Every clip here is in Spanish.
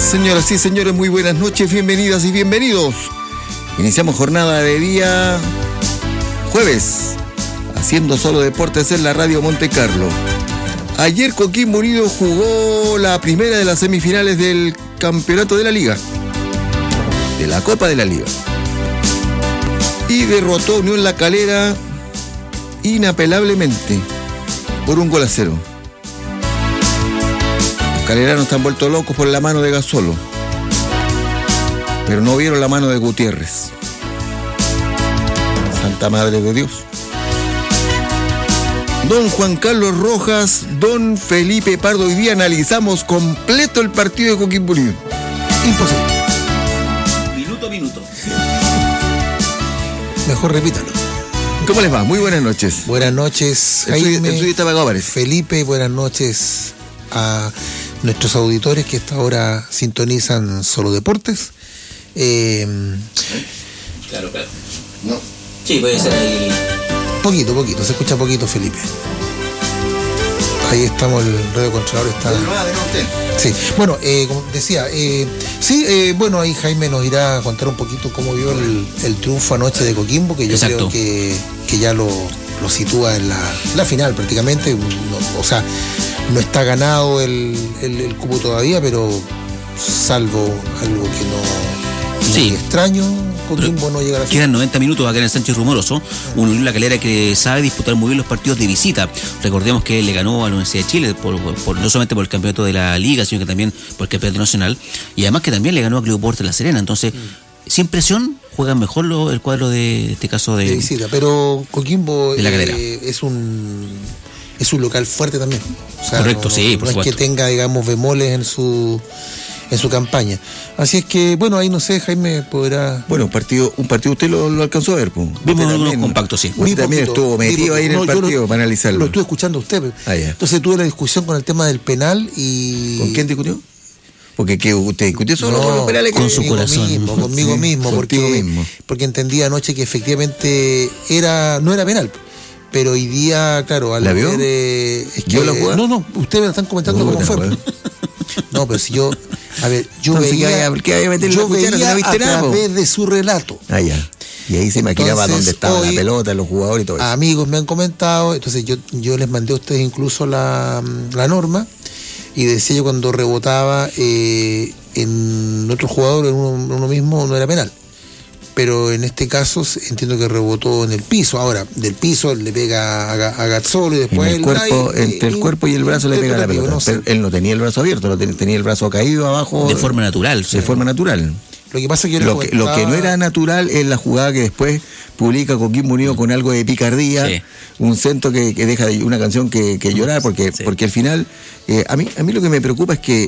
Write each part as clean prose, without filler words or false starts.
Señoras y señores, muy buenas noches, bienvenidas y bienvenidos. Iniciamos jornada de día jueves, haciendo solo deportes en la radio Monte Carlo. Ayer Coquimbo Unido jugó la primera de las semifinales del campeonato de la Liga, de la Copa de la Liga, y derrotó a Unión La Calera inapelablemente por 1-0. Los caleranos están vueltos locos por la mano de Gasolo, pero no vieron la mano de Gutiérrez. Santa Madre de Dios. Don Juan Carlos Rojas, don Felipe Pardo, hoy día analizamos completo el partido de Coquimbo Unido. Imposible. Minuto a minuto. Mejor repítalo. ¿Cómo les va? Muy buenas noches. Buenas noches, Jaime. El suyo estaba Gómez. Felipe, buenas noches a nuestros auditores que hasta ahora sintonizan Solo Deportes. Claro. No. Sí, puede ser ahí. Poquito, se escucha poquito, Felipe. Ahí estamos, el radio controlador está. Sí, bueno, como decía, bueno, ahí Jaime nos irá a contar un poquito cómo vio el triunfo anoche de Coquimbo, que yo Exacto. creo que ya lo sitúa en la final prácticamente. O sea, no está ganado el cupo todavía, pero salvo algo que no Sí. muy extraño, Coquimbo no llega a la final. Quedan 90 minutos acá en el Sánchez Rumoroso. Un Unión La Calera que sabe disputar muy bien los partidos de visita. Recordemos que le ganó a la Universidad de Chile, no solamente por el campeonato de la Liga, sino que también por el campeonato nacional. Y además que también le ganó a Club Deportes La Serena. Entonces, sin presión, juegan mejor el cuadro de este caso de visita. Pero Coquimbo de La Calera. es un local fuerte también. O sea, Correcto, sí, por no supuesto. es que tenga, digamos, bemoles en su campaña. Así es que, bueno, ahí no sé, Jaime podrá... Bueno, un partido usted lo alcanzó a ver, pues. Vimos algunos compactos, sí. Usted también estuvo metido ahí en el partido para analizarlo. Lo estuve escuchando a usted. Ah, ya. Entonces tuve la discusión con el tema del penal y... ¿Con quién discutió? Porque que usted discutió solo No, con los penales. con su corazón. Conmigo Sí, mismo, contigo mismo. porque entendí anoche que efectivamente no era penal. Pero hoy día, claro, al ¿La vio? ver, es que, ¿Vio la jugada? No, ustedes me la están comentando cómo fue. Bueno. No, pero si yo... A ver, yo Entonces, veía... ¿qué vaya a meterle la cuchara si no viste a nada, po? través de su relato. Ah, ya. Y ahí se imaginaba Entonces, dónde estaba hoy, la pelota, los jugadores y todo eso. Amigos me han comentado, entonces yo les mandé a ustedes incluso la norma y decía yo cuando rebotaba en otro jugador, en uno mismo, no era penal. Pero en este caso entiendo que rebotó en el piso. Ahora, del piso le pega a Gazzolo y después Entre el cuerpo y el brazo le pega la pelota. no sé. Pero él no tenía el brazo abierto, tenía el brazo caído abajo. De forma natural. De forma natural. Lo que pasa es que Lo que no era natural es la jugada que después publica Coquimbo Unido con algo de picardía, Sí. un centro que deja una canción que llorar, porque al final, a mí lo que me preocupa es que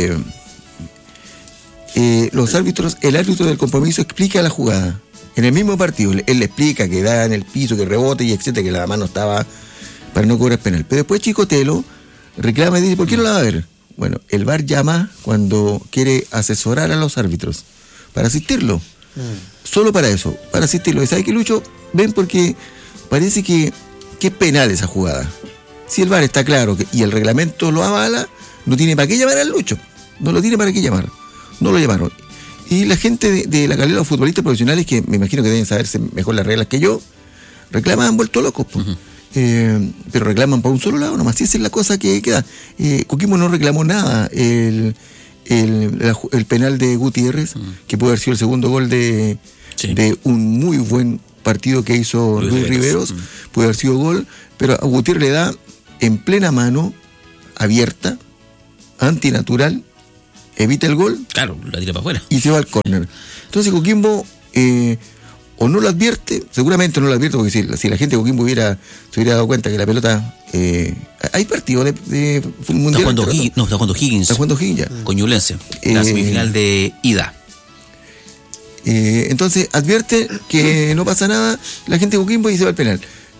el árbitro del compromiso explica la jugada. En el mismo partido, él le explica que da en el piso, que rebote y etcétera, que la mano estaba para no cobrar penal. Pero después Chicotelo reclama y dice, ¿por qué no la va a ver? Bueno, el VAR llama cuando quiere asesorar a los árbitros para asistirlo. Solo para eso, para asistirlo. ¿Y sabe qué, Lucho? Ven, porque parece que es penal esa jugada. Si el VAR está claro y el reglamento lo avala, no tiene para qué llamar al Lucho. No lo tiene para qué llamar. No lo llamaron. Y la gente de La Calera, los futbolistas profesionales, que me imagino que deben saberse mejor las reglas que yo, reclaman, han vuelto locos. Pues. Pero reclaman por un solo lado nomás. Y esa es la cosa que queda. Coquimbo no reclamó nada. El penal de Gutiérrez, que puede haber sido el segundo gol de un muy buen partido que hizo Luis Riveros, puede haber sido gol, pero a Gutiérrez le da en plena mano, abierta, antinatural, evita el gol. Claro, la tira para afuera. Y se va al córner. Entonces Coquimbo o no lo advierte, seguramente no lo advierte, porque si la gente de Coquimbo se hubiera dado cuenta que la pelota... hay partido de mundial. Está jugando Higgins. Está jugando Higgins ya. Con Ñublense. La semifinal de ida. Entonces advierte que no pasa nada la gente de Coquimbo y se va al penal.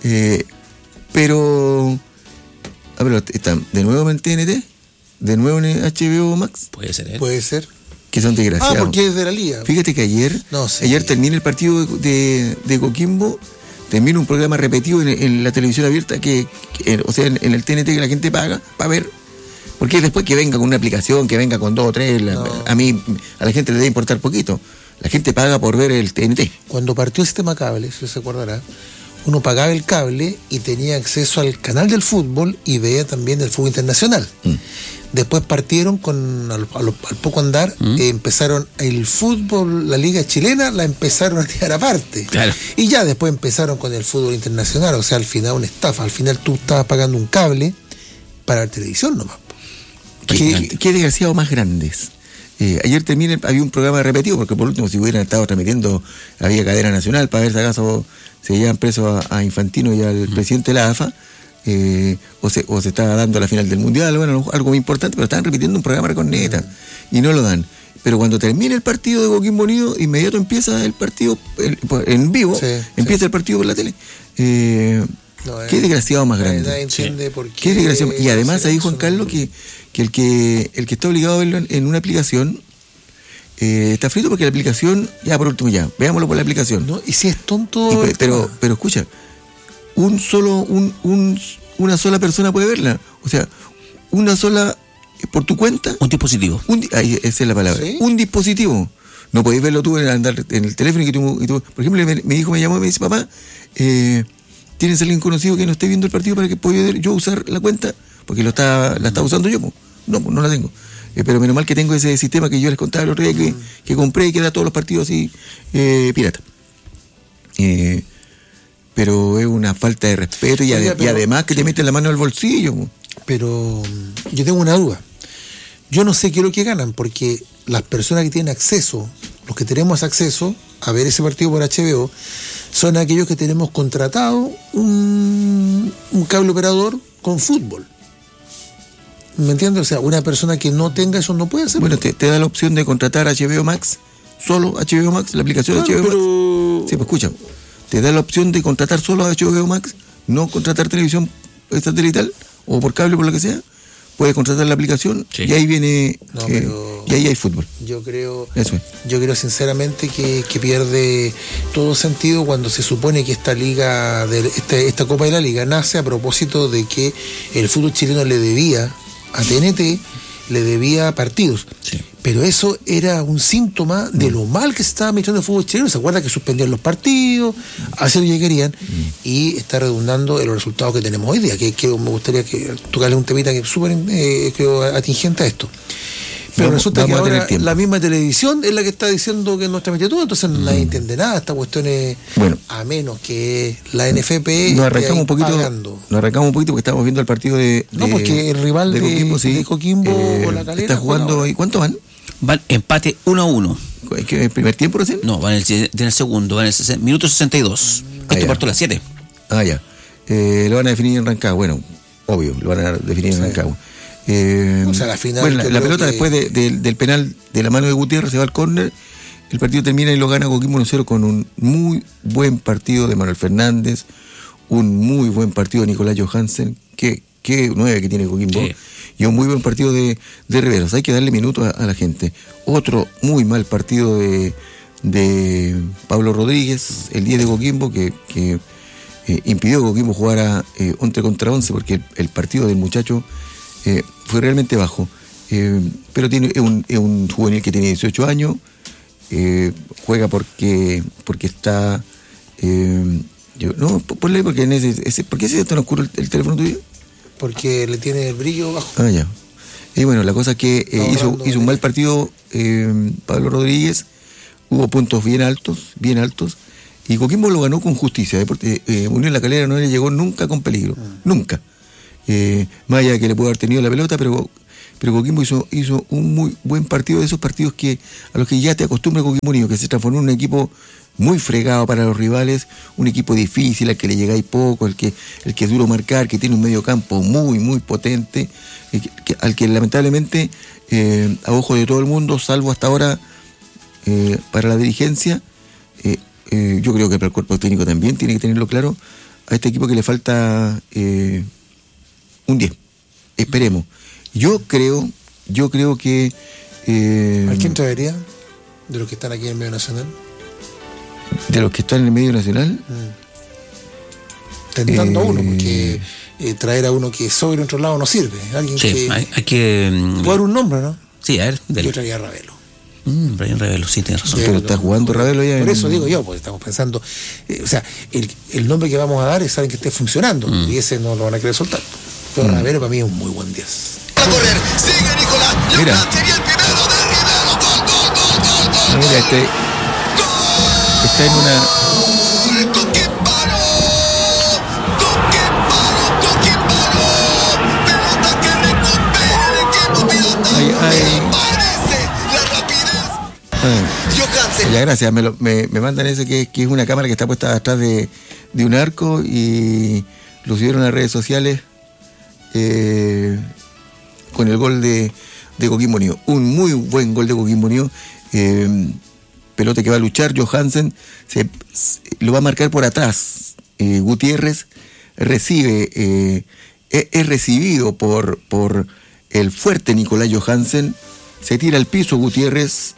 Pero... A ver, ¿están de nuevo en TNT? ¿De nuevo en HBO Max? Puede ser, ¿eh? Puede ser. Que son desgraciados. Porque es de la liga. Fíjate que ayer termina el partido de Coquimbo, termina un programa repetido en la televisión abierta, o sea, en el TNT que la gente paga para ver, Porque después que venga con una aplicación, que venga con 2 o 3, a la gente le debe importar poquito. La gente paga por ver el TNT. Cuando partió el sistema cable, si se acordará, uno pagaba el cable y tenía acceso al canal del fútbol y veía también el fútbol internacional. Después partieron al poco andar, empezaron el fútbol, la liga chilena la empezaron a tirar aparte. Claro. Y ya después empezaron con el fútbol internacional, o sea, al final una estafa. Al final tú estabas pagando un cable para ver televisión nomás. ¿Qué desgraciado más grandes? Ayer había un programa repetido, porque por último, si hubieran estado transmitiendo, había cadena nacional para ver si acaso se llevan presos a Infantino y al presidente de la AFA, o se estaba dando la final del Mundial, bueno, algo muy importante, pero estaban repitiendo un programa de corneta y no lo dan. Pero cuando termina el partido de Coquimbo Unido, inmediato empieza el partido en vivo, empieza el partido por la tele. Qué desgraciado más grande. Nadie entiende por qué. Qué desgraciado. Y además ahí Juan Carlos que el que está obligado a verlo en una aplicación está frito, porque la aplicación, ya por último veámoslo por la aplicación. ¿No? Y si es tonto. Pero escucha, una sola persona puede verla. O sea, una sola por tu cuenta. Un dispositivo. Esa es la palabra. ¿Sí? Un dispositivo. No podéis verlo tú andar en el teléfono y tú. Por ejemplo, mi hijo me llamó y me dice: papá, ¿tienes alguien conocido que no esté viendo el partido para que pueda yo usar la cuenta? Porque la estaba usando yo. No la tengo. Pero menos mal que tengo ese sistema que yo les contaba el otro día que compré y que da todos los partidos así pirata. Pero es una falta de respeto y además que te meten la mano al bolsillo. Pero yo tengo una duda. Yo no sé qué es lo que ganan, porque las personas que tienen acceso, los que tenemos acceso a ver ese partido por HBO, son aquellos que tenemos contratado un cable operador con fútbol. ¿Me entiendes? O sea, una persona que no tenga eso no puede hacerlo. Bueno, te da la opción de contratar HBO Max, solo HBO Max, la aplicación HBO Max. Sí, pues escucha, te da la opción de contratar solo HBO Max, no contratar televisión satelital o por cable, por lo que sea. Puedes contratar la aplicación y ahí viene y ahí hay fútbol. Yo creo sinceramente que pierde todo sentido cuando se supone que esta liga, esta Copa de la Liga nace a propósito de que el fútbol chileno le debía a TNT, le debía partidos. Sí. Pero eso era un síntoma de lo mal que se estaba metiendo el fútbol chileno. ¿Se acuerda que suspendían los partidos? Hacían lo que querían. Y está redundando en los resultados que tenemos hoy día. Que me gustaría tocarle un temita que es súper atingente a esto. Pero resulta que ahora la misma televisión es la que está diciendo que no está metiendo todo. Entonces nadie entiende nada. Esta cuestión es, a menos que la NFP nos arrancamos un poquito pagando. Nos arrancamos un poquito porque estamos viendo el partido de porque el rival de Coquimbo o la Calera está jugando ahí. ¿Cuántos van? Van empate 1-1. ¿Es que el primer tiempo recién? No, van en el segundo, van en el minuto 62. Esto partió a las 7. Ya. Lo van a definir en Rancagua. Bueno, obvio, lo van a definir en Rancagua. O sea, la final. Bueno, la pelota después del penal de la mano de Gutiérrez se va al córner. El partido termina y lo gana Coquimbo 1-0 con un muy buen partido de Manuel Fernández, un muy buen partido de Nicolás Johansen, que 9 que tiene Coquimbo, y un muy buen partido de Riveros. Hay que darle minutos a la gente. Otro muy mal partido de Pablo Rodríguez, el 10 de Coquimbo, que impidió que Coquimbo jugara 11 contra 11, porque el partido del muchacho fue realmente bajo. Pero es un juvenil que tiene 18 años, juega porque está... ponle porque ¿por qué se tan oscuro el teléfono tuyo? Porque le tiene el brillo bajo. Ya. Y bueno, la cosa es que hizo un mal partido Pablo Rodríguez, hubo puntos bien altos, y Coquimbo lo ganó con justicia. Unión La Calera no le llegó nunca con peligro, nunca. Más allá de que le pudo haber tenido la pelota, pero Coquimbo hizo un muy buen partido, de esos partidos a los que ya te acostumbra Coquimbo Unido, que se transformó en un equipo muy fregado para los rivales, un equipo difícil, al que le llegáis poco, el que es duro marcar, que tiene un medio campo muy, muy potente, al que lamentablemente, a ojo de todo el mundo, salvo hasta ahora para la dirigencia, yo creo que para el cuerpo técnico también tiene que tenerlo claro, a este equipo que le falta un 10. Esperemos. Yo creo que... ¿A quién traería de los que están aquí en el medio nacional? De los que están en el medio nacional. Tentando a uno, porque traer a uno que es sobre otro lado no sirve. Alguien Sí, que... hay que... Puede haber un nombre, ¿no? Sí, a ver, Yo traía a Ravelo. Brian Ravelo, sí, tienes razón. Pero está jugando Ravelo ya. Por eso digo yo, pues estamos pensando, o sea, el nombre que vamos a dar es alguien que esté funcionando, y ese no lo van a querer soltar. Pero Ravelo para mí es un muy buen 10. A correr, sigue Nicolás. Mira. Sería el primero de Rivero. Gol. Mira, está en una... Coquimano. Pelota que recupera el equipo pirata. Ay. Parece la rapidez. Johansen. Ya, gracias. Me mandan ese que es una cámara que está puesta atrás de un arco y lo subieron a las redes sociales con el gol de Coquimbo Unido. Un muy buen gol de Coquimbo Unido. Pelota que va a luchar. Johansen lo va a marcar por atrás. Gutiérrez recibe, es recibido por el fuerte Nicolás Johansen. Se tira al piso Gutiérrez,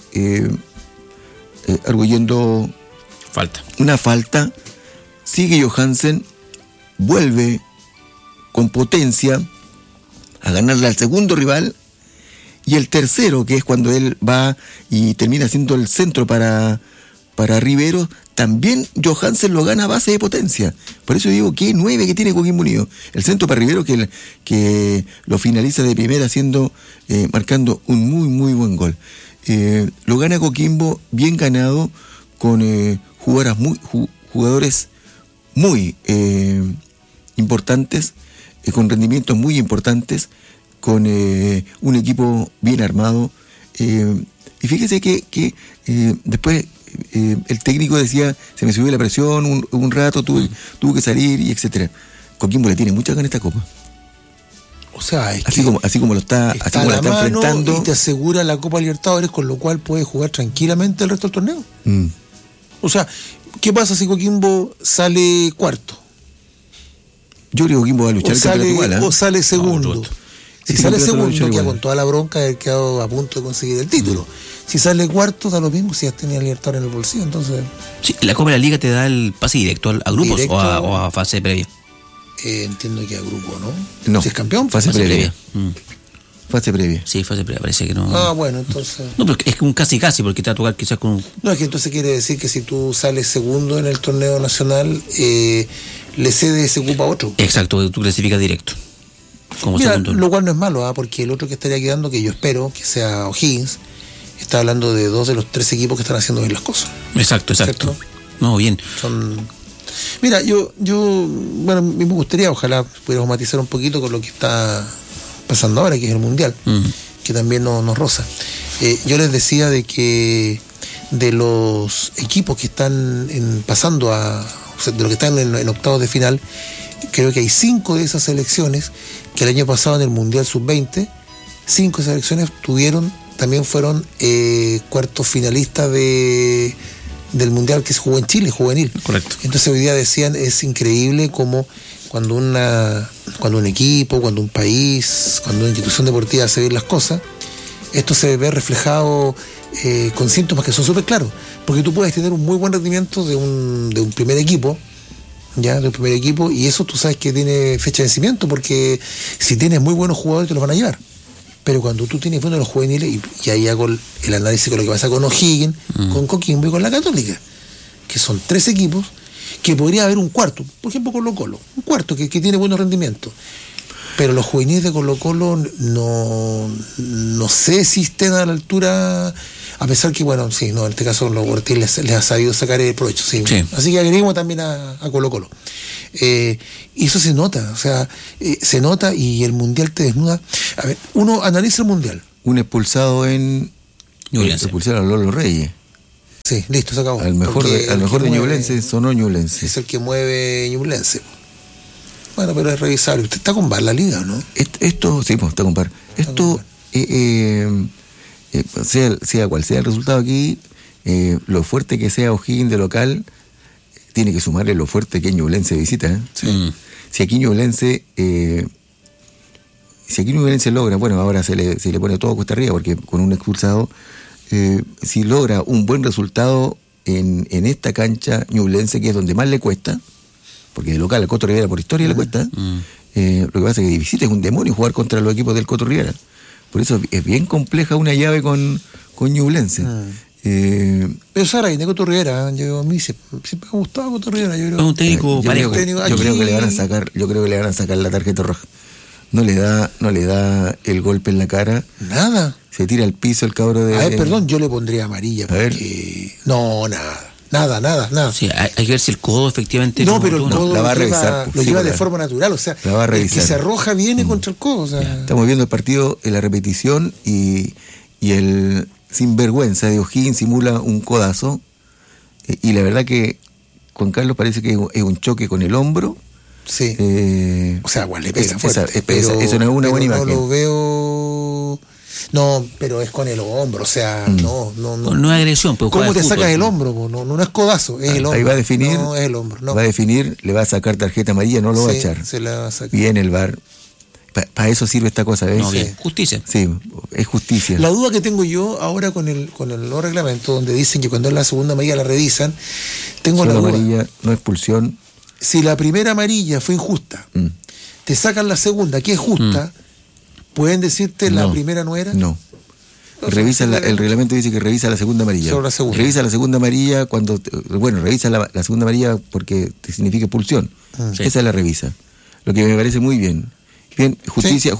arguyendo una falta. Sigue Johansen, vuelve con potencia a ganarle al segundo rival, y el tercero, que es cuando él va y termina haciendo el centro para Rivero, también Johansen lo gana a base de potencia. Por eso digo que 9 que tiene Coquimbo Unido. El centro para Rivero que lo finaliza de primera marcando un muy muy buen gol. Lo gana Coquimbo bien ganado, con jugadores muy importantes, con rendimientos muy importantes, con un equipo bien armado. Y fíjese que después el técnico decía, se me subió la presión un rato, tuvo que salir y etcétera. Coquimbo le tiene muchas ganas a esta copa. O sea, es así como lo está enfrentando. Y te asegura la Copa Libertadores, con lo cual puede jugar tranquilamente el resto del torneo. O sea, ¿qué pasa si Coquimbo sale cuarto? Yo creo que Coquimbo va a luchar el campeonato igual, o sale segundo. No, si sale segundo, queda con toda la bronca de haber quedado a punto de conseguir el título. Si sale cuarto, da lo mismo si ya tenía Libertadores en el bolsillo. Entonces, sí, la Copa de la Liga te da el pase directo a grupos directo, o a fase previa. Entiendo que a grupo, ¿no? No, si es campeón, fase previa. Fase previa. Sí, fase previa, parece que no. Ah, bueno, entonces. No, pero es un casi, porque te va a tocar quizás con. No, es que entonces quiere decir que si tú sales segundo en el torneo nacional, le cede ese cupo a otro. Exacto, tú clasificas directo. Como Mira, segundo. lo cual no es malo, porque el otro que estaría quedando, que yo espero que sea O'Higgins, está hablando de 2 de los 3 equipos que están haciendo bien las cosas. Exacto. ¿Cierto? No, bien. Mira, yo bueno, me gustaría, ojalá pudiéramos matizar un poquito con lo que está pasando ahora, que es el Mundial, que también nos roza. Yo les decía de que de los equipos que están pasando o sea, de los que están en octavos de final, creo que hay 5 de esas selecciones que el año pasado en el Mundial Sub-20, 5 selecciones también fueron cuartos finalistas del Mundial que se jugó en Chile, juvenil. Correcto. Entonces hoy día decían, es increíble como cuando un equipo, cuando un país, cuando una institución deportiva hace bien las cosas, esto se ve reflejado con síntomas que son súper claros, porque tú puedes tener un muy buen rendimiento de un primer equipo, y eso tú sabes que tiene fecha de vencimiento, porque si tienes muy buenos jugadores te los van a llevar. Pero cuando tú tienes buenos los juveniles, y ahí hago el análisis con lo que pasa con O'Higgins, con Coquimbo y con la Católica, que son 3 equipos, que podría haber un cuarto, por ejemplo Colo-Colo, un cuarto que tiene buenos rendimientos. Pero los juveniles de Colo-Colo no sé si estén a la altura, a pesar que, bueno, sí, no, en este caso los Ortiz les ha sabido sacar el provecho, sí. Así que agreguemos también a Colo-Colo. Y eso se nota, o sea, se nota, y el Mundial te desnuda. A ver, uno analiza el Mundial. Un expulsado en Ñublense. Expulsaron a Lolo Reyes. Sí, listo, se acabó. Al mejor de Ñublense sonó Ñublense. Es el que mueve Ñublense. Bueno, pero es revisable. ¿Usted está con VAR la liga, no? Esto, sí, pues está con VAR. Esto, sea cual sea el resultado aquí, lo fuerte que sea O'Higgins de local, tiene que sumarle lo fuerte que Ñublense visita. Sí. Si aquí Ñublense logra, bueno, ahora se le pone todo cuesta arriba, porque con un expulsado, si logra un buen resultado en esta cancha Ñublense, que es donde más le cuesta, porque de local a Coto Rivera por historia le cuesta, Lo que pasa es que de visita es un demonio jugar contra los equipos del Coturriera. Por eso es bien compleja una llave con Ñublense. Pero Sara, de Coturriera, a mí siempre me ha gustado Coturriera. Es un técnico parejo. Yo creo que le van a sacar la tarjeta roja. No le da el golpe en la cara. Nada. Se tira al piso el cabro de... A ver, perdón, yo le pondría amarilla. Porque... No, nada. Sí, hay que ver si el codo efectivamente... No, pero el codo la va a revisar. lo lleva de forma natural. O sea, la va a revisar. El que se arroja viene contra el codo. O sea. Estamos viendo el partido en la repetición y el sinvergüenza de O'Higgins simula un codazo. Y la verdad que Juan Carlos parece que es un choque con el hombro. Sí. O sea, igual le pesa fuerte. Eso no es una buena imagen. No lo veo... No, pero es con el hombro, o sea, no. No es agresión, pero ¿cómo te sacas el hombro? No es codazo, es el hombro. Ahí va a definir. No, es el hombro. No. Va a definir, le va a sacar tarjeta amarilla, no lo va a echar. Se la va a sacar. Bien el VAR. Para eso sirve esta cosa, ¿ves? No, bien. Justicia. Sí, es justicia. La duda que tengo yo ahora con el nuevo reglamento, donde dicen que cuando es la segunda amarilla la revisan, tengo solo la duda. amarilla, no expulsión. Si la primera amarilla fue injusta, te sacan la segunda, que es justa, ¿pueden decirte la primera no era? No. Revisa el reglamento dice que revisa la segunda amarilla. Solo la segunda. Revisa la segunda amarilla cuando... Bueno, revisa la segunda amarilla porque te significa expulsión. Sí. Esa la revisa. Lo que me parece muy bien. Bien, justicia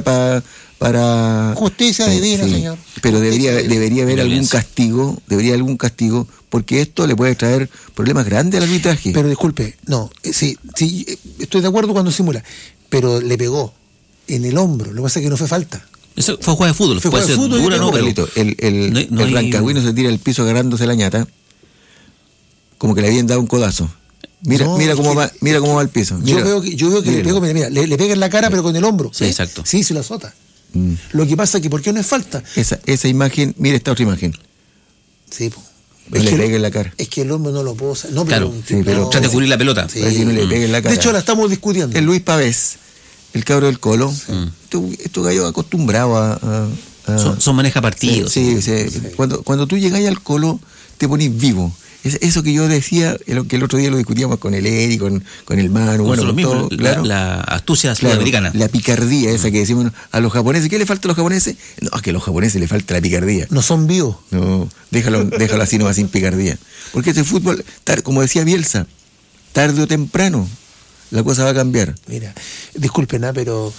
para... Justicia divina, señor. Pero debería haber algún Violencia. castigo, porque esto le puede traer problemas grandes al arbitraje. Pero disculpe, no, sí, estoy de acuerdo cuando simula, pero le pegó en el hombro, lo que pasa es que no fue falta. Eso fue juego de fútbol. Fue puede ser juego de fútbol dura, y no, pero... Carlito, el rancagüino se tira al piso agarrándose la ñata, como que le habían dado un codazo. Mira cómo va al piso. Yo veo que le pegó, mira, le pega en la cara, pero con el hombro. Sí, exacto. Sí, se la azota. Lo que pasa es que, ¿por qué no es falta? Esa imagen, mira esta otra imagen. Sí, po. No le pegue en la cara. Es que el hombro no lo puedo usar. No, Claro, pero trata de cubrir la pelota. Sí. Parece que no le pegue en la cara. De hecho, la estamos discutiendo. El Luis Pavés, el cabro del Colo, estos gallos acostumbrados a Son maneja partidos. Sí. Cuando tú llegáis al Colo, te ponís vivo. Eso que yo decía, que el otro día lo discutíamos con el Eri, con el Manu, bueno, lo con mismo, todo, claro. la astucia Claro, sudamericana. la picardía esa que decimos a los japoneses. ¿Qué le falta a los japoneses? No, es que a los japoneses le falta la picardía. No son vivos. No, déjalo así nomás sin picardía. Porque ese fútbol, como decía Bielsa, tarde o temprano la cosa va a cambiar. Mira, disculpen, pero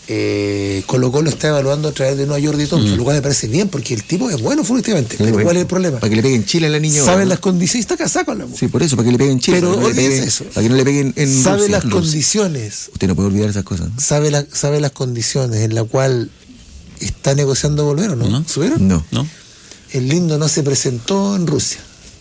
Colo Colo está evaluando a través de Nueva York de Thompson, lo cual me parece bien, porque el tipo es bueno futbolísticamente. Sí, Pero bueno. ¿cuál es el problema? Para que le peguen Chile a la niña. Saben ahora, ¿no? las condiciones, está casado con la mujer. Sí, por eso, para que le peguen Chile. Pero para que no le olvídese peguen- eso. Para que no le peguen en Sabe Rusia. las condiciones, Usted no puede olvidar esas cosas, ¿no? sabe las condiciones en la cual está negociando volver, ¿o no? ¿No? ¿Subieron? No. ¿No? El lindo no se presentó en Rusia.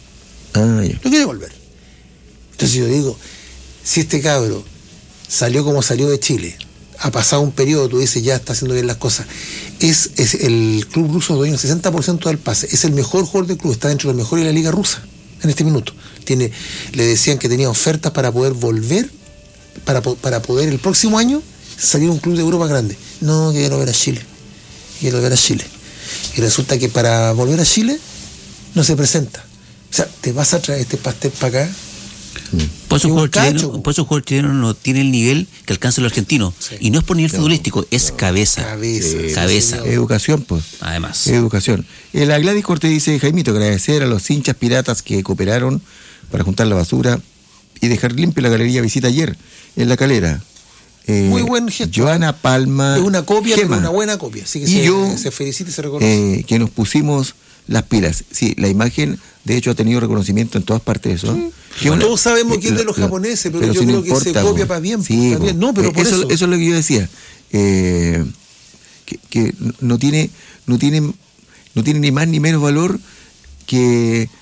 Ah, ya. No quiere volver. Entonces yo digo, si este cabro salió como salió de Chile, ha pasado un periodo, tú dices, ya está haciendo bien las cosas, es el club ruso dueño del 60% del pase, es el mejor jugador del club, está dentro de los mejores de la liga rusa en este minuto. Le decían que tenía ofertas para poder volver, para poder el próximo año salir a un club de Europa grande. No, quiero ver a Chile. Y resulta que para volver a Chile no se presenta. O sea, te vas a traer este pastel para acá. Por eso Es el un jugador chileno no tiene el nivel que alcanza el argentino. Sí. Y no es por nivel futbolístico, es cabeza. Cabeza. señor. Educación, pues. Además. Educación. La Gladys Cortés dice, Jaimito, agradecer a los hinchas piratas que cooperaron para juntar la basura y dejar limpia la galería visita ayer en La Calera. Muy buen gesto. Joana Palma. Es una copia, Gema, pero una buena copia. Así que Y yo, se felicita y se reconoce. que nos pusimos las pilas. Sí, la imagen, de hecho, ha tenido reconocimiento en todas partes. Eso. Que Todos sabemos que es de los japoneses, pero yo si creo que se copia para bien. Sí, para bien. No, pero por eso. es lo que yo decía. Que no tiene ni más ni menos valor que